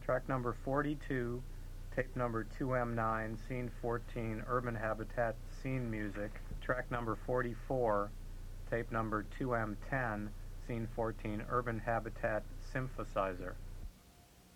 Track number 42, tape number 2M9, scene 14, Urban Habitat scene music. Track number 44, tape number 2M10, scene 14, Urban Habitat synthesizer.